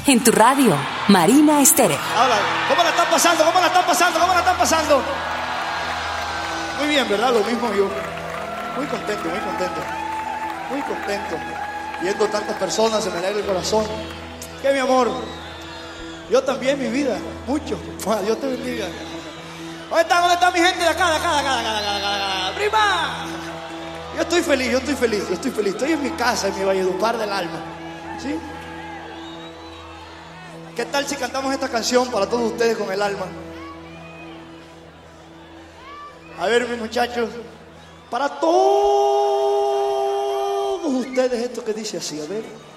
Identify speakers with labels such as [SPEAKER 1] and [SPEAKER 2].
[SPEAKER 1] En tu radio, Marina Estéreo.
[SPEAKER 2] Ahora, ¿cómo la están pasando? ¿Cómo la están pasando? ¿Cómo la están pasando? Muy bien, ¿verdad? Lo mismo yo. Muy contento, muy contento. Muy contento. Viendo tantas personas, se me alegra el corazón. ¿Qué, mi amor? Yo también, mi vida. Mucho. Dios te bendiga. ¿Dónde está mi gente de acá, de acá, de acá, de acá, de acá, de acá? ¡Prima! Yo estoy feliz, yo estoy feliz, yo estoy feliz. Estoy en mi casa, en mi Valledupar del alma. ¿Sí? ¿Qué tal si cantamos esta canción para todos ustedes con el alma? A ver, mis muchachos, para todos ustedes esto que dice así, a ver.